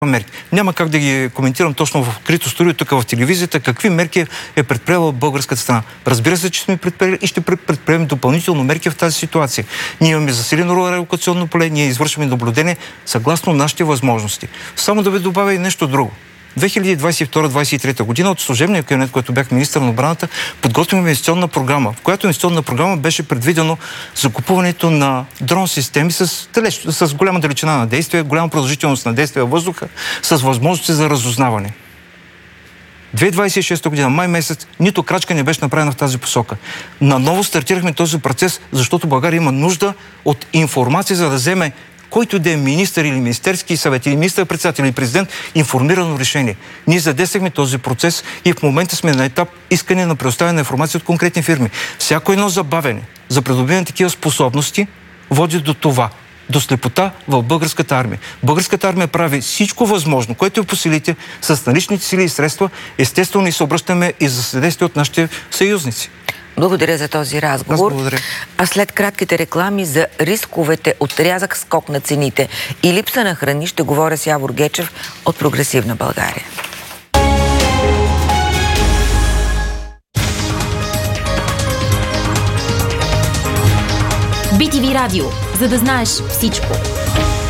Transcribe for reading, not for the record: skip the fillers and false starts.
мерки. Няма как да ги коментирам точно в открито студио, тук в телевизията, какви мерки е предприела българската страна. Разбира се, че сме предприели и ще предприемем допълнително мерки в тази ситуация. Ние имаме засилено релокационно поле, ние извършваме наблюдение съгласно нашите възможности. Само да ви добавя и нещо друго. 2022-2023 година от служебния кабинет, който бях министър на отбраната, подготвим инвестиционна програма, в която инвестиционна програма беше предвидено закупуването на дрон системи с голяма далечина на действие, голяма продължителност на действие във въздуха, с възможности за разузнаване. 2026 година, май месец, нито крачка не беше направена в тази посока. Наново стартирахме този процес, защото България има нужда от информация, за да вземе който да е министър или министерски съвет, или министър-председател, или президент, информирано решение. Ние задействахме този процес и в момента сме на етап искане на предоставяне на информация от конкретни фирми. Всяко едно забавяне за придобиване на такива способности води до това, до слепота в българската армия. Българската армия прави всичко възможно, което е по силите, с наличните сили и средства. Естествено, и се обръщаме и за съдействие от нашите съюзници. Благодаря за този разговор. А след кратките реклами за рисковете от рязък скок на цените и липса на храни ще говоря с Явор Гечев от Прогресивна България. BTV Радио, за да знаеш всичко.